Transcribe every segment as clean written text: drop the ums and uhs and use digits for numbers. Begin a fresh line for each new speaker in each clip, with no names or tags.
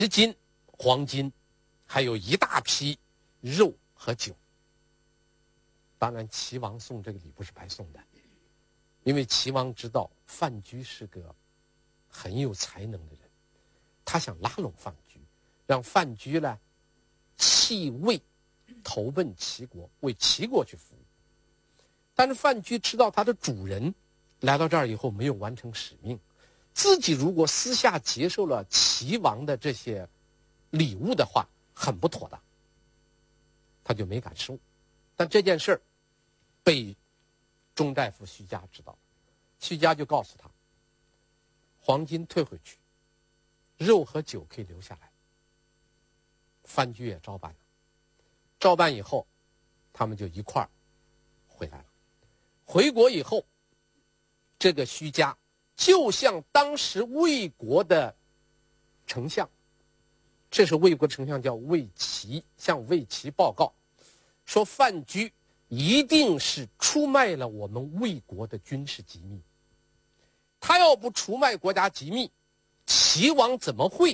10斤黄金，还有一大批肉和酒。当然，齐王送这个礼不是白送的，因为齐王知道范雎是个很有才能的人，他想拉拢范雎，让范雎呢弃魏投奔齐国，为齐国去服务。但是范雎知道他的主人来到这儿以后没有完成使命，自己如果私下接受了齐王的这些礼物的话，很不妥当，他就没敢收。但这件事儿被中大夫徐家知道，徐家就告诉他，黄金退回去，肉和酒可以留下来。范雎也照办了，照办以后，他们就一块儿回来了。回国以后，这个徐家就向当时魏国的丞相，这是魏国丞相叫魏齐，向魏齐报告说范雎一定是出卖了我们魏国的军事机密，他要不出卖国家机密，齐王怎么会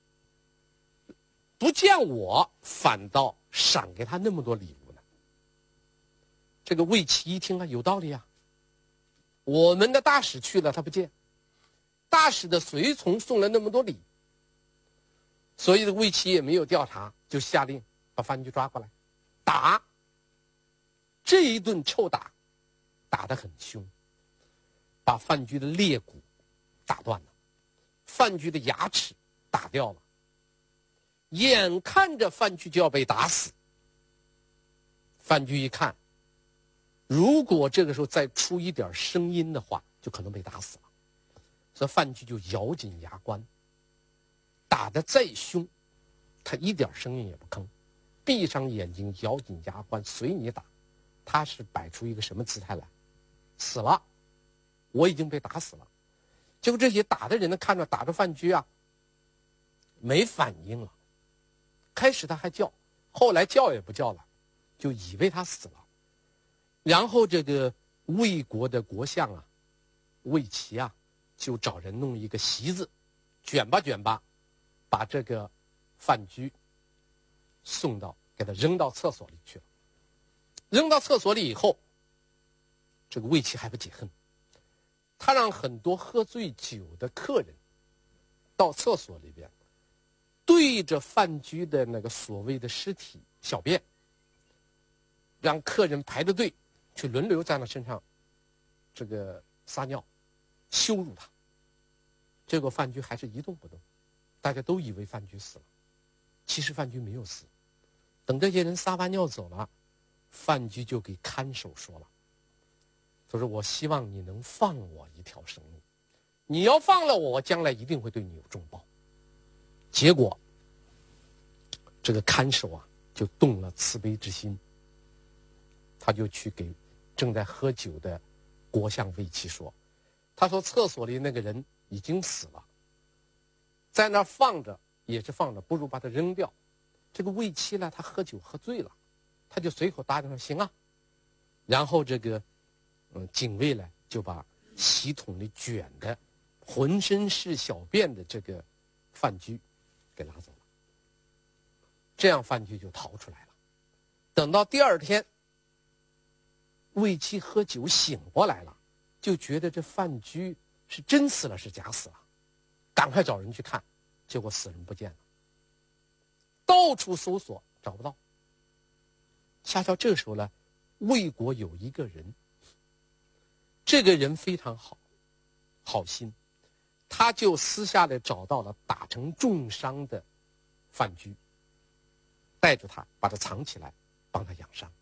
不见我反倒赏给他那么多礼物呢？这个魏齐一听啊，有道理啊，我们的大使去了他不见，大使的随从送了那么多礼，所以魏齐也没有调查，就下令把范雎抓过来打。这一顿臭打，打得很凶，把范雎的肋骨打断了，范雎的牙齿打掉了，眼看着范雎就要被打死。范雎一看，如果这个时候再出一点声音的话，就可能被打死了，所以范雎就咬紧牙关，打得再凶，他一点声音也不吭，闭上眼睛，咬紧牙关，随你打。他是摆出一个什么姿态来？死了，我已经被打死了。结果这些打的人呢，看着打着范雎啊，没反应了。开始他还叫，后来叫也不叫了，就以为他死了。然后这个魏国的国相啊，魏齐啊，就找人弄一个席子，卷吧卷吧，把这个范雎送到，给他扔到厕所里去了。扔到厕所里以后，这个魏齐还不解恨，他让很多喝醉酒的客人到厕所里边，对着范雎的那个所谓的尸体小便，让客人排着队去轮流在那身上这个撒尿，羞辱他。结果范雎还是一动不动，大家都以为范雎死了，其实范雎没有死。等这些人撒完尿走了，范雎就给看守说了，他说我希望你能放我一条生路，你要放了我，我将来一定会对你有重报。结果这个看守啊就动了慈悲之心，他就去给正在喝酒的国相魏齐说，他说厕所里那个人已经死了，在那放着也是放着，不如把它扔掉。这个魏齐呢，他喝酒喝醉了，他就随口答应说行啊。然后这个警卫呢就把洗桶里卷的浑身是小便的这个范雎给拉走了，这样范雎就逃出来了。等到第二天，魏齐喝酒醒过来了，就觉得这范雎是真死了是假死了，赶快找人去看，结果死人不见了，到处搜索找不到。恰巧这个时候呢，魏国有一个人，这个人非常好心，他就私下里找到了打成重伤的范雎，带着他把他藏起来，帮他养伤。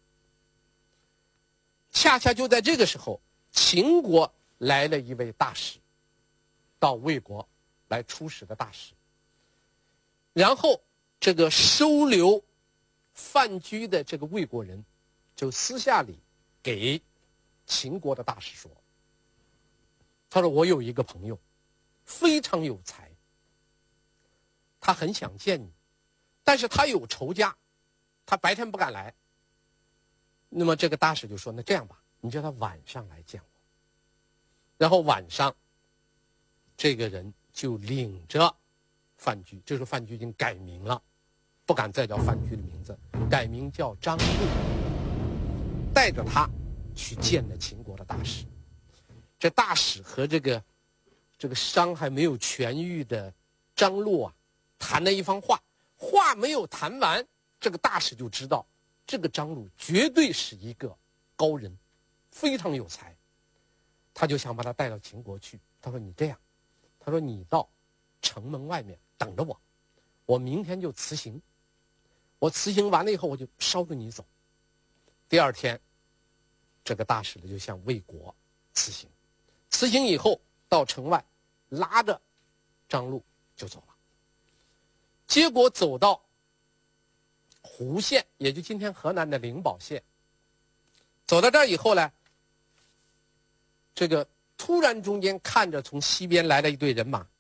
恰恰就在这个时候，秦国来了一位大使，到魏国来出使的大使，然后这个收留范雎的这个魏国人就私下里给秦国的大使说，他说我有一个朋友非常有才，他很想见你，但是他有仇家，他白天不敢来。那么这个大使就说，那这样吧，你叫他晚上来见我。然后晚上这个人就领着范雎，这时候范雎已经改名了，不敢再叫范雎的名字，改名叫张陆，带着他去见了秦国的大使。这大使和这个伤还没有痊愈的张陆啊，谈了一番话，话没有谈完，这个大使就知道这个张陆绝对是一个高人，非常有才，他就想把他带到秦国去。他说你这样，他说你到城门外面等着我，我明天就辞行，我辞行完了以后我就捎着你走。第二天这个大使呢就向魏国辞行，辞行以后到城外拉着张陆就走了。结果走到胡县，也就今天河南的灵宝县，走到这儿以后呢，这个突然中间看着从西边来了一队人马，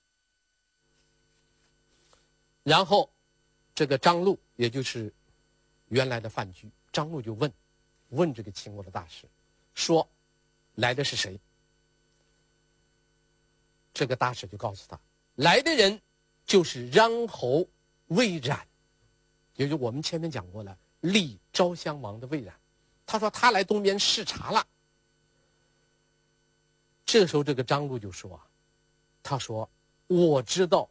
然后这个张陆也就是原来的范雎，张陆就问这个秦国的大使说来的是谁。这个大使就告诉他，来的人就是穰侯魏冉，也就是我们前面讲过了，立昭襄王的魏冉。他说他来东边视察了。这时候这个张陆就说他说我知道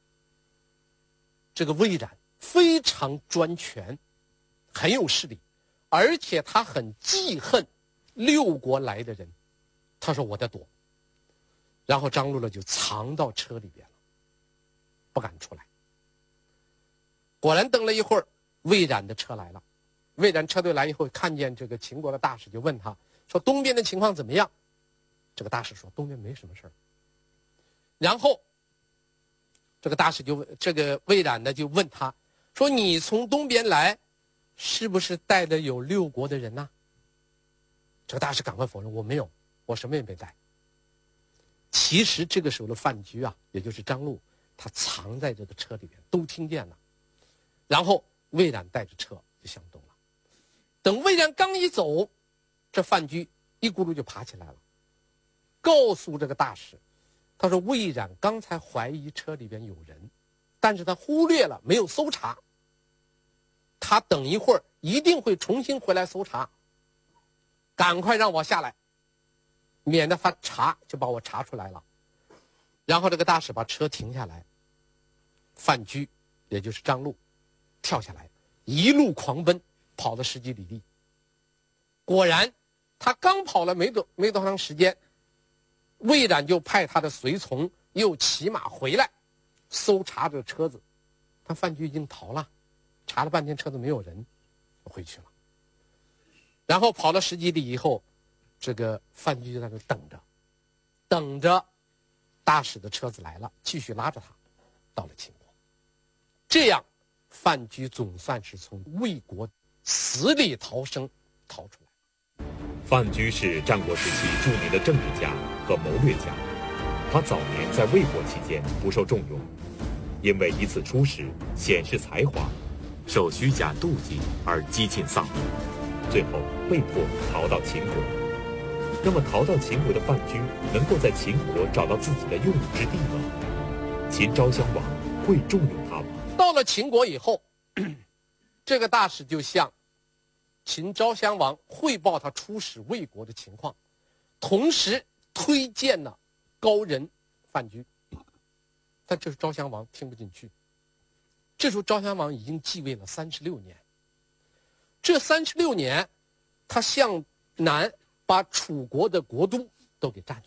这个魏冉非常专权，很有势力，而且他很记恨六国来的人。他说我在躲。然后张陆呢就藏到车里边了，不敢出来。果然等了一会儿，魏冉的车来了。魏冉车队来以后，看见这个秦国的大使，就问他说东边的情况怎么样。这个大使说东边没什么事儿。然后这个大使这个魏冉呢就问他说你从东边来是不是带的有六国的人呢？这个大使赶快否认，我没有，我什么也没带。其实这个时候的范雎啊，也就是张陆，他藏在这个车里面，都听见了。然后魏冉带着车就向东了。等魏冉刚一走，这范雎一咕噜就爬起来了，告诉这个大使，他说魏冉刚才怀疑车里边有人，但是他忽略了没有搜查，他等一会儿一定会重新回来搜查，赶快让我下来，免得他查就把我查出来了。然后这个大使把车停下来，范雎也就是张陆跳下来，一路狂奔，跑了10几里地。果然他刚跑了没多长时间，魏冉就派他的随从又骑马回来搜查这个车子。他范雎已经逃了，查了半天车子没有人，回去了。然后跑了10几里以后，这个范雎就在那等着大使的车子来了，继续拉着他到了秦国。这样范雎总算是从魏国死里逃生逃出来。
范雎是战国时期著名的政治家和谋略家，他早年在魏国期间不受重用，因为一次出使显示才华，受虚假妒忌而几近丧命，最后被迫逃到秦国。那么逃到秦国的范雎能够在秦国找到自己的用武之地吗？秦昭襄王会重用他吗？
到了秦国以后，这个大使就向秦昭襄王汇报他出使魏国的情况，同时推荐了高人范雎。但这时昭襄王听不进去。这时候昭襄王已经继位了36年，这36年他向南把楚国的国都都给占了，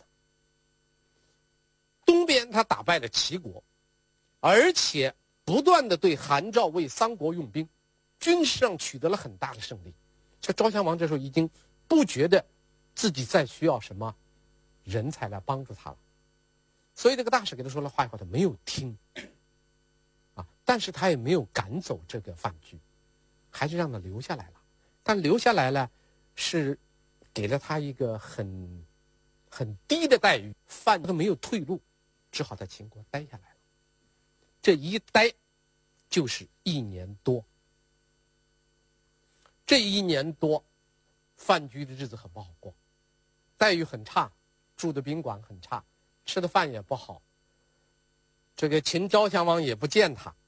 东边他打败了齐国，而且不断的对韩赵魏3国用兵，军事上取得了很大的胜利。这昭襄王这时候已经不觉得自己再需要什么人才来帮助他了，所以这个大使给他说了话以后，他没有听但是他也没有赶走这个范雎，还是让他留下来了。但留下来了是给了他一个很低的待遇，范雎没有退路，只好在秦国待下来了。这一待就是1年多。这1年多，范雎的日子很不好过，待遇很差，住的宾馆很差，吃的饭也不好。 这个秦昭襄王也不见他，